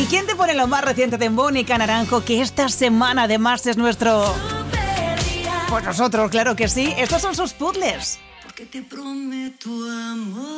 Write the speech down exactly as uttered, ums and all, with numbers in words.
quién te pone lo más reciente de Mónica Naranjo, que esta semana además es nuestro... Pues nosotros, claro que sí. Estos son sus puzzles. Porque te prometo amor.